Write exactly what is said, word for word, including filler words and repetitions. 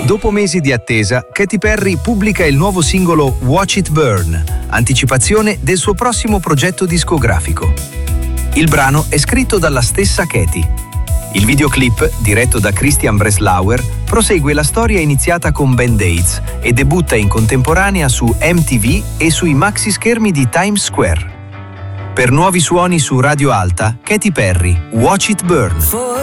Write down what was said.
Dopo mesi di attesa, Katy Perry pubblica il nuovo singolo Watch It Burn, anticipazione del suo prossimo progetto discografico. Il brano è scritto dalla stessa Katy. Il videoclip, diretto da Christian Breslauer, prosegue la storia iniziata con Band-Aids e debutta in contemporanea su M T V e sui maxi schermi di Times Square. Per Nuovi Suoni su Radio Alta, Katy Perry, Watch It Burn.